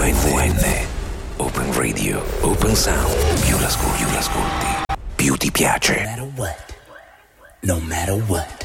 OPN. Open Radio, Open Sound. Più l'ascolti, più ti piace. No matter what.